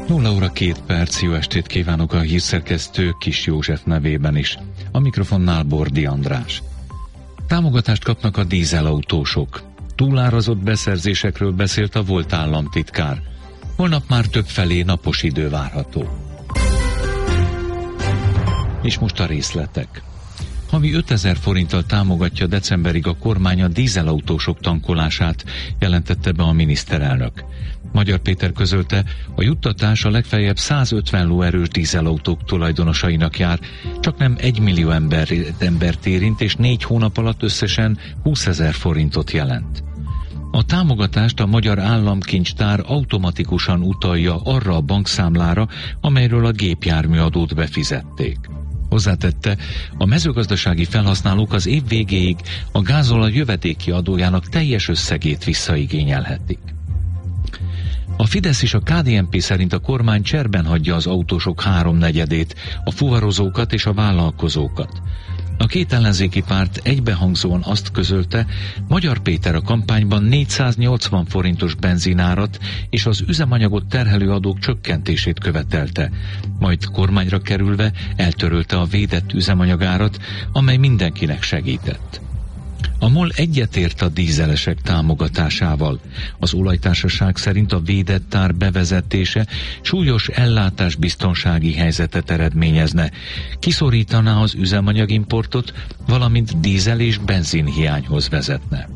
0:02, jó estét kívánok a hírszerkesztő Kis József nevében is. A mikrofonnál Bordi András. Támogatást kapnak a dízelautósok. Túlárazott beszerzésekről beszélt a volt államtitkár. Holnap már többfelé napos idő várható. És most a részletek. Havi 5000 forinttal támogatja decemberig a kormány a dízelautósok tankolását, jelentette be a miniszterelnök. Magyar Péter közölte, a juttatás a legfeljebb 150 lóerős dízelautók tulajdonosainak jár, csaknem 1 millió embert érint, és 4 hónap alatt összesen 20 000 forintot jelent. A támogatást a Magyar Államkincstár automatikusan utalja arra a bankszámlára, amelyről a gépjárműadót befizették. Hozzátette, a mezőgazdasági felhasználók az év végéig a gázolaj jövedéki adójának teljes összegét visszaigényelhetik. A Fidesz és a KDNP szerint a kormány cserben hagyja az autósok 3/4-ét, a fuvarozókat és a vállalkozókat. A két ellenzéki párt egybehangzóan azt közölte, Magyar Péter a kampányban 480 forintos benzinárat és az üzemanyagot terhelő adók csökkentését követelte, majd kormányra kerülve eltörölte a védett üzemanyagárat, amely mindenkinek segített. A MOL egyetért a dízelesek támogatásával. Az olajtársaság szerint a védett ár bevezetése súlyos ellátásbiztonsági helyzetet eredményezne, kiszorítaná az üzemanyagimportot, valamint dízel- és benzinhiányhoz vezetne.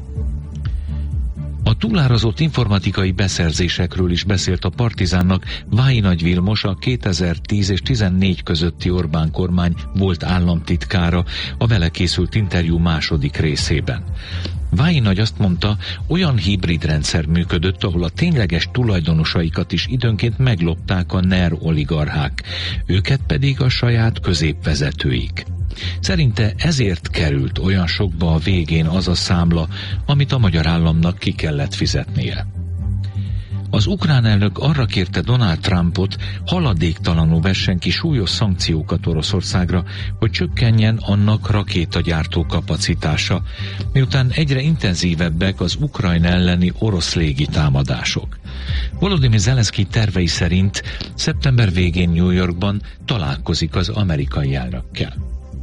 A túlárazott informatikai beszerzésekről is beszélt a Partizánnak Vályi Nagy Vilmos, a 2010 és 2014 közötti Orbán kormány volt államtitkára a vele készült interjú második részében. Vályi Nagy azt mondta, olyan hibrid rendszer működött, ahol a tényleges tulajdonosaikat is időnként meglopták a NER oligarchák, őket pedig a saját középvezetőik. Szerinte ezért került olyan sokba a végén az a számla, amit a magyar államnak ki kellett fizetnie. Az ukrán elnök arra kérte Donald Trumpot, haladéktalanul vessen ki súlyos szankciókat Oroszországra, hogy csökkenjen annak rakétagyártó kapacitása, miután egyre intenzívebbek az Ukrajna elleni orosz légitámadások. Volodymyr Zelenszky tervei szerint szeptember végén New Yorkban találkozik az amerikai elnökkel.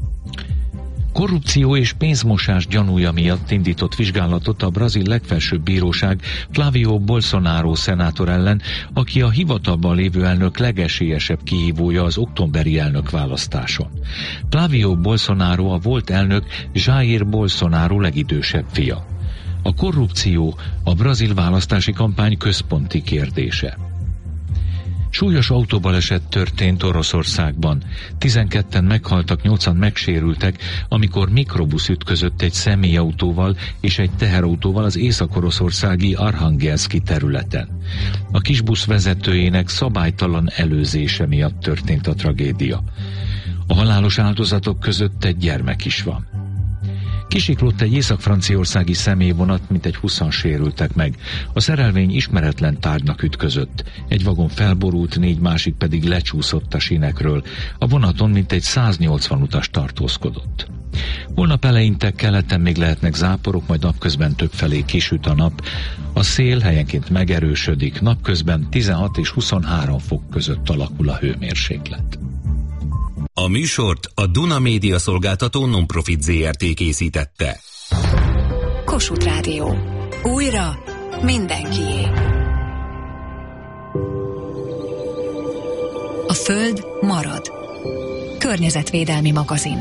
Korrupció és pénzmosás gyanúja miatt indított vizsgálatot a brazil legfelsőbb bíróság Flávio Bolsonaro szenátor ellen, aki a hivatalban lévő elnök legesélyesebb kihívója az októberi elnökválasztáson. Flávio Bolsonaro a volt elnök Jair Bolsonaro legidősebb fia. A korrupció a brazil választási kampány központi kérdése. Súlyos autóbaleset történt Oroszországban. 12-en meghaltak, 8-an megsérültek, amikor mikrobusz ütközött egy személyautóval és egy teherautóval az észak-oroszországi Arhangelszki területen. A kisbusz vezetőjének szabálytalan előzése miatt történt a tragédia. A halálos áldozatok között egy gyermek is van. Kisiklott egy észak-franciaországi személyvonat, mintegy 20-an sérültek meg. A szerelvény ismeretlen tárgynak ütközött. Egy vagon felborult, 4 másik pedig lecsúszott a sínekről. A vonaton mintegy 180 utas tartózkodott. Holnap eleinte keleten még lehetnek záporok, majd napközben többfelé kisüt a nap. A szél helyenként megerősödik, napközben 16 és 23 fok között alakul a hőmérséklet. A műsort a Duna Média Szolgáltató Non-Profit Zrt. Készítette. Kossuth Rádió. Újra mindenkié. A Föld marad. Környezetvédelmi magazin.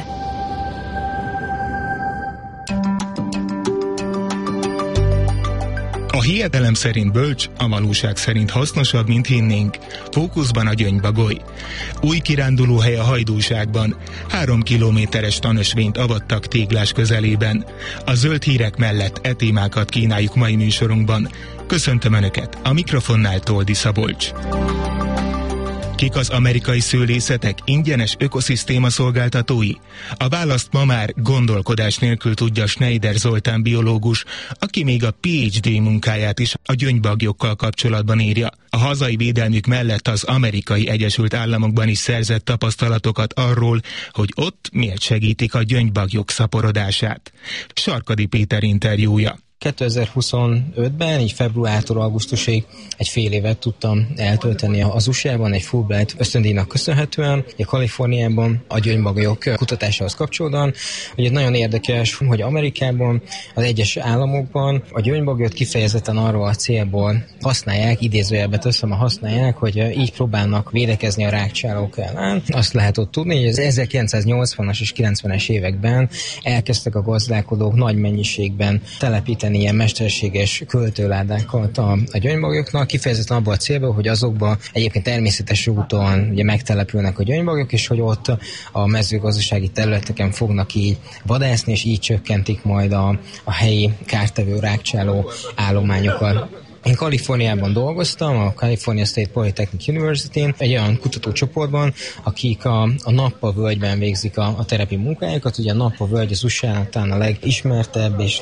A hiedelem szerint bölcs, a valóság szerint hasznosabb, mint hinnénk. Fókuszban a Gyöngybagoly. Új kirándulóhely a Hajdúságban. 3 kilométeres tanösvényt avattak Téglás közelében. A zöld hírek mellett e témákat kínáljuk mai műsorunkban. Köszöntöm Önöket, a mikrofonnál Toldi Szabolcs. Kik az amerikai szőlészetek ingyenes ökoszisztéma szolgáltatói? A választ ma már gondolkodás nélkül tudja Schneider Zoltán biológus, aki még a PhD munkáját is a gyöngybagyokkal kapcsolatban írja. A hazai védelmük mellett az Amerikai Egyesült Államokban is szerzett tapasztalatokat arról, hogy ott miért segítik a gyöngybagyok szaporodását. Sarkadi Péter interjúja. 2025-ben, így februártól augusztusig egy fél évet tudtam eltölteni az USA-ban, egy Fulbright ösztöndíjnak köszönhetően, Kaliforniában a gyöngybagolyok kutatásához kapcsolódóan. Ugye nagyon érdekes, hogy Amerikában, az egyes államokban a gyöngybagolyot kifejezetten arról a célból használják, idézőjelbe teszem a használják, hogy így próbálnak védekezni a rákcsálók ellen. Azt lehet ott tudni, hogy az 1980-as és 90-es években elkezdtek a gazdálkodók nagy mennyiségben telepíteni ilyen mesterséges költőládákat a gyöngybagolyoknak, kifejezetten abban a célból, hogy azokban egyébként természetes úton ugye megtelepülnek a gyöngybagolyok, és hogy ott a mezőgazdasági területeken fognak így vadászni, és így csökkentik majd a helyi kártevő rákcsáló állományokat. Én Kaliforniában dolgoztam, a California State Polytechnic University-n, egy olyan kutatócsoportban, akik a Napa völgyben végzik a terepi munkájukat. Ugye a Napa völgy az USA-nak talán a legismertebb és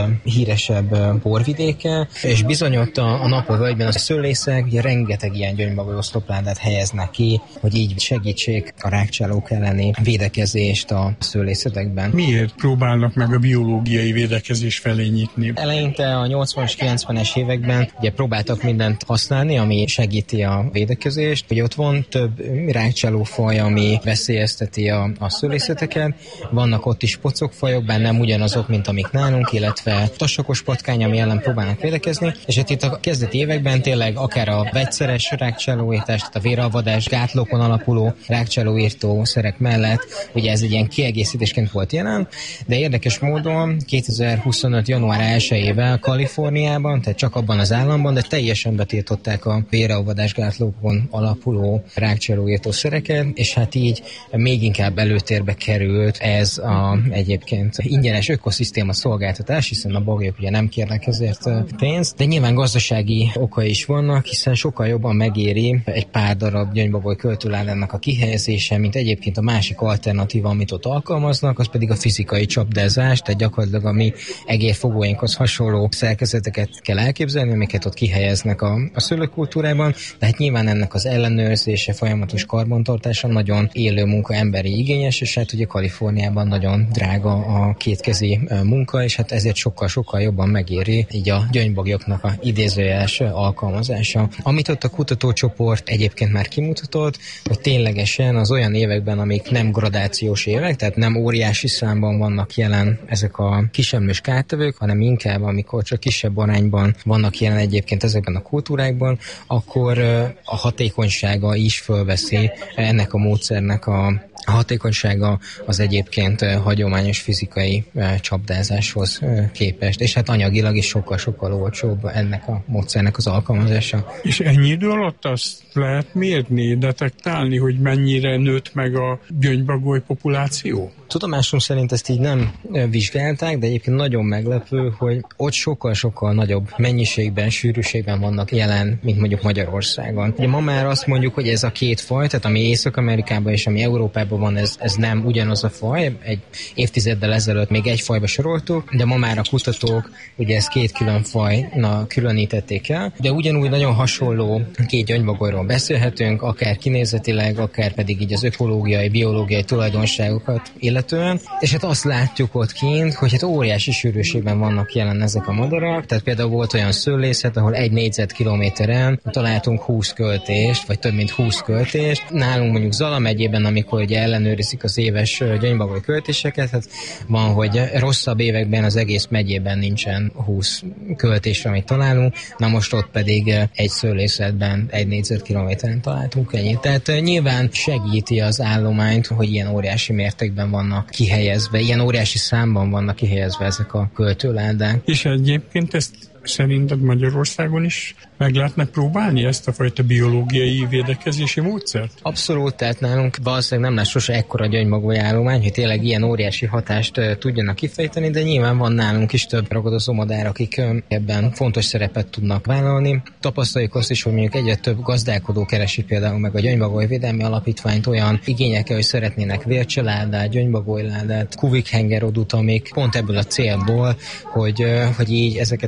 leghíresebb borvidéke, és bizony ott a Napa völgyben a szőlészek ugye rengeteg ilyen gyöngybagoly oszlopládát helyeznek ki, hogy így segítsék a rákcsálók elleni védekezést a szőlészetekben. Miért próbálnak meg a biológiai védekezés felé nyitni? Eleinte a 80-as, 90-es években ugye próbáltak mindent használni, ami segíti a védekezést. Ugye ott van több rákcsálófaj, ami veszélyezteti a szőlészeteket. Vannak ott is pocokfajok, bár nem ugyanazok, mint amik nálunk, illetve tasakos patkány, ami ellen próbálnak védekezni. És hát itt a kezdeti években tényleg akár a vegyszeres rákcsálóírtás, tehát a véralvadás, gátlókon alapuló rákcsálóírtó szerek mellett, ugye ez egy ilyen kiegészítésként volt jelen, de érdekes módon 2025. január 1-ével Kaliforniában, tehát csak abban az államban, de teljesen betiltották a véralvadásgátlókon alapuló rákcsálóírtó szereket, és hát így még inkább előtérbe került ez a egyébként ingyenes ökoszisztéma szolgáltatás, hiszen a bagolyok ugye nem kérnek ezért pénzt, de nyilván gazdasági okai is vannak, hiszen sokkal jobban megéri egy pár darab gyöngybagoly költőládának a kihelyezése, mint egyébként a másik alternatíva, amit ott alkalmaznak, az pedig a fizikai csapdázás, tehát gyakorlatilag a mi egérfogóinkhoz hasonló szerkezeteket kell elképzelni, amiket ott kihelyeznek a szőlőkultúrában, de hát nyilván ennek az ellenőrzése, folyamatos karbantartása nagyon élő munka, emberi igényes, és hát ugye Kaliforniában nagyon drága a kétkezi munka, és hát ezért sokkal-sokkal jobban megéri így a gyöngybagolyoknak a idézőjeles alkalmazása. Amit ott a kutatócsoport egyébként már kimutatott, hogy ténylegesen az olyan években, amik nem gradációs évek, tehát nem óriási számban vannak jelen ezek a kisemlős kártevők, hanem inkább amikor csak kisebb arányban vannak jelen egyébként ezekben a kultúrákban, akkor a hatékonysága is fölveszi ennek a módszernek a hatékonysága az egyébként hagyományos fizikai csapdázáshoz képest, és hát anyagilag is sokkal-sokkal olcsóbb ennek a módszernek az alkalmazása. És ennyi idő alatt azt lehet mérni, detektálni, hogy mennyire nőtt meg a gyöngybagoly populáció? Tudomásunk szerint ezt így nem vizsgálták, de egyébként nagyon meglepő, hogy ott sokkal-sokkal nagyobb mennyiségben, sűrűségben vannak jelen, mint mondjuk Magyarországon. Ugye ma már azt mondjuk, hogy ez a két faj, tehát ami Észak-Amerikában és ami Európában van, ez nem ugyanaz a faj. Egy évtizeddel ezelőtt még egy fajba soroltuk, de ma már a kutatók ugye ezt két külön fajnak különítették el, de ugyanúgy nagyon hasonló két gyöngybagolyról beszélhetünk, akár kinézetileg, akár pedig így az ökológiai, biológiai tulajdonságokat illetően, és hát azt látjuk ott kint, hogy hát óriási sűrűségben vannak jelen ezek a madarak, tehát például volt olyan szőlészet, ahol 1 négyzetkilométeren találtunk 20 költést, vagy több mint 20 költést. Nálunk mondjuk Zala megyében, amikor ugye ellenőrizik az éves gyöngybagoly költéseket, hát van, hogy rosszabb években az egész megyében nincsen 20 költés, amit találunk, na most ott pedig egy szőlészetben 1 négyzetkilométeren találtunk ennyit. Tehát nyilván segíti az állományt, hogy ilyen óriási mértékben vannak kihelyezve, ilyen óriási számban vannak kihelyezve ezek a költőládák. És egyébként ezt szerinted Magyarországon is meg lehetne próbálni ezt a fajta biológiai védekezési módszert? Abszolút, tehát nálunk valószínűleg nem lesz sose ekkora gyöngybagoly állomány, hogy tényleg ilyen óriási hatást tudjanak kifejteni, de nyilván van nálunk is több ragadozó madár, akik ebben fontos szerepet tudnak vállalni. Tapasztaljuk azt is, hogy mondjuk egyre több gazdálkodó keresi például meg a Gyöngybagolyvédelmi Alapítványt olyan igényekkel, hogy szeretnének vércseládát, gyöngybagolyládát, kuvikhengerodut, amik pont ebből a célból, hogy így ezeket a természetes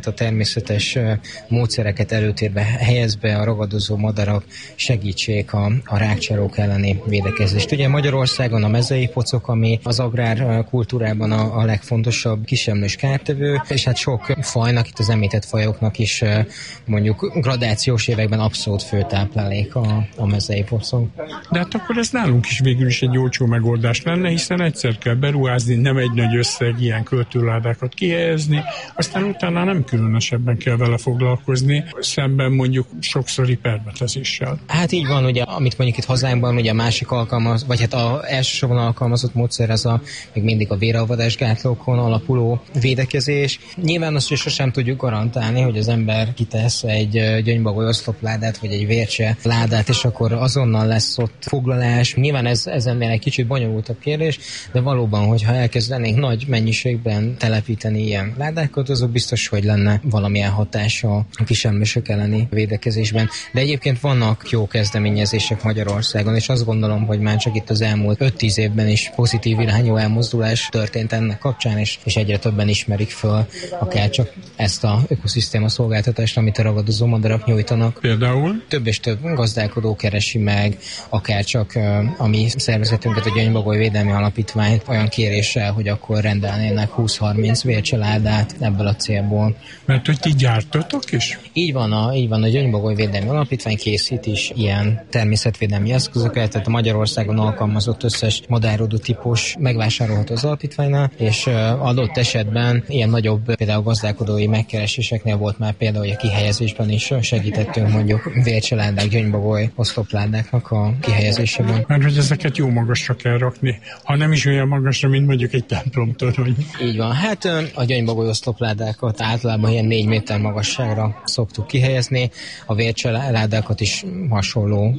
természetes módszereket előtérbe helyezve a ragadozó madarak segítsék a rákcsálók elleni védekezést. Ugye Magyarországon a mezei pocok, ami az agrárkultúrában a legfontosabb kisemlős kártevő, és hát sok fajnak, itt az említett fajoknak is mondjuk gradációs években abszolút főtáplálék a mezei pocok. De hát akkor ez nálunk is végül is egy olcsó megoldás lenne, hiszen egyszer kell beruházni, nem egy nagy összeg ilyen költőládákat kihelyezni, aztán utána nem különösebben kell vele foglalkozni, szemben mondjuk sokszori permetezéssel. Hát így van, ugye, amit mondjuk itt hazánkban ugye a másik vagy hát elsősorban alkalmazott módszer az még mindig a véralvadásgátlókon alapuló védekezés. Nyilván azt is sosem tudjuk garantálni, hogy az ember kitesz egy gyöngybagoly oszlopládát, vagy egy vércse ládát, és akkor azonnal lesz ott foglalás. Nyilván ez ennél egy kicsit bonyolultabb kérdés, de valóban, hogyha elkezdenénk nagy mennyiségben telepíteni ilyen ládákat, azok biztos, hogy lenne valamilyen hatása a kisemlősök elleni védekezésben. De egyébként vannak jó kezdeményezések Magyarországon, és azt gondolom, hogy már csak itt az elmúlt 5-10 évben is pozitív irányú elmozdulás történt ennek kapcsán, és egyre többen ismerik föl akár csak ezt a ökoszisztéma szolgáltatást, amit a ragadozó madarak nyújtanak. Például? Több és több gazdálkodó keresi meg, akár csak a mi szervezetünket, a Gyöngybagoly Védelmi Alapítványt olyan kéréssel, hogy akkor rendelnének 20-30 vércseládát ebből a célból. Mert hogy ti gyártotok is? Így van, a Gyöngybagoly Védelmi Alapítvány készít is ilyen természetvédelmi eszközöket, tehát a Magyarországon alkalmazott összes madárodó típus megvásárolható az alapítványnál, és adott esetben ilyen nagyobb például gazdálkodói megkereséseknél volt már például, hogy a kihelyezésben is segítettünk mondjuk vércseládák, gyöngybagoly oszlopládáknak a kihelyezésében. Mert hogy ezeket jó magasra kell rakni, ha nem is olyan magasra, mint mondjuk egy templomtorony. Így van, hát a gyöngybagoly oszlopládákat általában ilyen 4 méter magasságra szoktuk kihelyezni, a vércseládákat is hasonló